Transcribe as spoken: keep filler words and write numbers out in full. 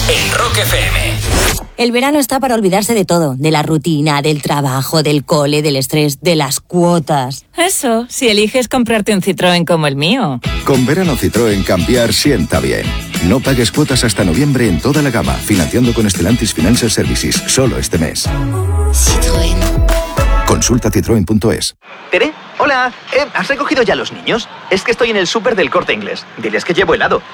en Rock F M. El verano está para olvidarse de todo, de la rutina, del trabajo, del cole, del estrés, de las cuotas. Eso, si eliges comprarte un Citroën como el mío. Con verano Citroën cambiar sienta bien. No pagues cuotas hasta noviembre en toda la gama, financiando con Stellantis Financial Services, solo este mes. Citroën. Consulta citroen punto es. ¿Tere? Hola. Eh, ¿Has recogido ya a los niños? Es que estoy en el súper del Corte Inglés. Diles que llevo helado.